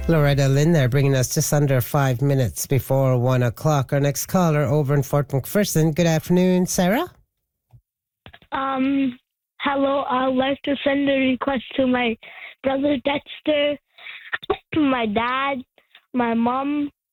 Loretta Lynn there, bringing us just under 5 minutes before 1 o'clock. Our next caller over in Fort McPherson. Good afternoon, Sarah. Hello. I'd like to send a request to my brother Dexter, my dad, my mom,